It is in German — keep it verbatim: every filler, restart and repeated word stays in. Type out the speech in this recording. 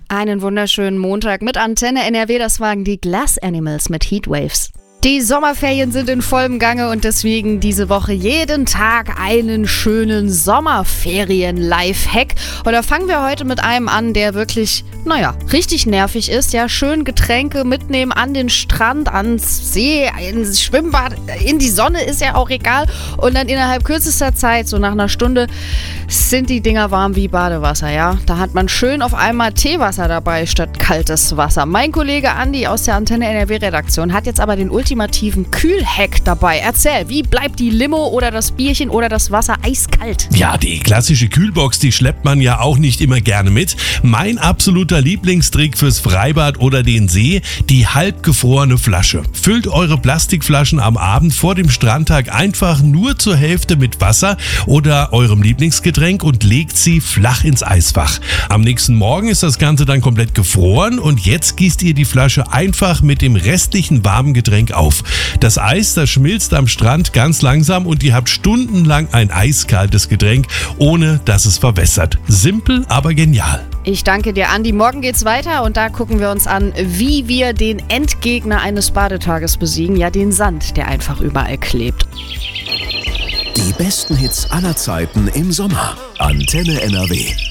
Einen wunderschönen Montag mit Antenne N R W, das waren die Glass Animals mit Heatwaves. Die Sommerferien sind in vollem Gange und deswegen diese Woche jeden Tag einen schönen Sommerferien-Lifehack. Und da fangen wir heute mit einem an, der wirklich, naja, richtig nervig ist. Ja, schön Getränke mitnehmen an den Strand, ans See, ins Schwimmbad, in die Sonne, ist ja auch egal. Und dann innerhalb kürzester Zeit, so nach einer Stunde, sind die Dinger warm wie Badewasser, ja. Da hat man schön auf einmal Teewasser dabei statt kaltes Wasser. Mein Kollege Andi aus der Antenne N R W-Redaktion hat jetzt aber den ultimativen Kühlhack dabei. Erzähl, wie bleibt die Limo oder das Bierchen oder das Wasser eiskalt? Ja, die klassische Kühlbox, die schleppt man ja auch nicht immer gerne mit. Mein absoluter Lieblingstrick fürs Freibad oder den See, die halbgefrorene Flasche. Füllt eure Plastikflaschen am Abend vor dem Strandtag einfach nur zur Hälfte mit Wasser oder eurem Lieblingsgetränk und legt sie flach ins Eisfach. Am nächsten Morgen ist das Ganze dann komplett gefroren und jetzt gießt ihr die Flasche einfach mit dem restlichen warmen Getränk auf. Das Eis, das schmilzt am Strand ganz langsam und ihr habt stundenlang ein eiskaltes Getränk, ohne dass es verwässert. Simpel, aber genial. Ich danke dir, Andi. Morgen geht's weiter und da gucken wir uns an, wie wir den Endgegner eines Badetages besiegen. Ja, den Sand, der einfach überall klebt. Die besten Hits aller Zeiten im Sommer. Antenne N R W.